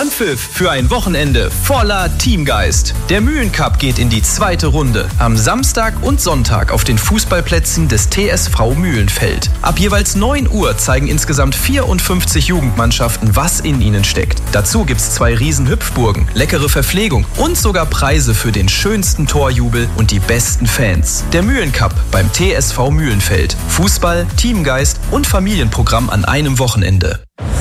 Anpfiff für ein Wochenende voller Teamgeist. Der Mühlencup geht in die zweite Runde. Am Samstag und Sonntag auf den Fußballplätzen des TSV Mühlenfeld. Ab jeweils 9 Uhr zeigen insgesamt 54 Jugendmannschaften, was in ihnen steckt. Dazu gibt's 2 Riesen-Hüpfburgen, leckere Verpflegung und sogar Preise für den schönsten Torjubel und die besten Fans. Der Mühlencup beim TSV Mühlenfeld. Fußball, Teamgeist und Familienprogramm an einem Wochenende.